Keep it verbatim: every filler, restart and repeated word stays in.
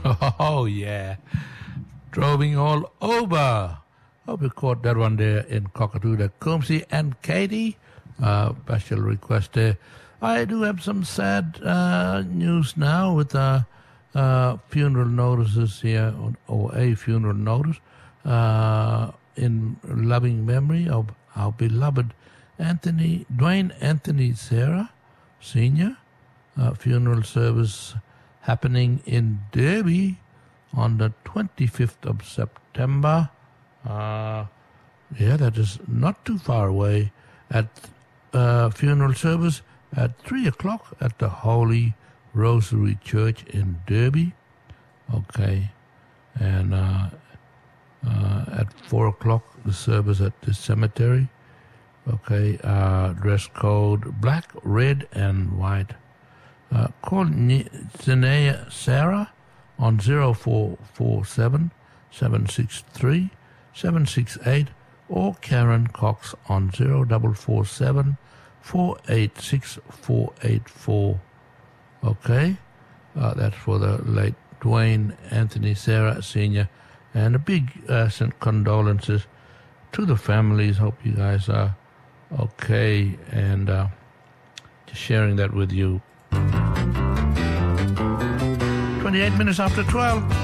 Oh, yeah. Droving all over. Hope you caught that one there in Cockatoo. The Coomsey and Katie. Uh, special request there. I do have some sad uh, news now with uh, uh, funeral notices here, or, or a funeral notice, uh, in loving memory of our beloved Anthony, Dwayne Anthony Sarah, Senior. Uh, funeral service happening in Derby on the twenty-fifth of September. Uh, yeah, that is not too far away. At uh, funeral service at three o'clock at the Holy Rosary Church in Derby. Okay, and uh, uh, at four o'clock the service at the cemetery. Okay, uh, dress code black, red, and white. Uh, call Zenea Sarah on zero four four seven, seven six three, seven six eight or Karen Cox on zero four four seven, four eight six, four eight four. Okay, uh, that's for the late Dwayne Anthony Sarah Senior And a big uh, condolences to the families. Hope you guys are okay, and uh, just sharing that with you. twenty-eight minutes after twelve.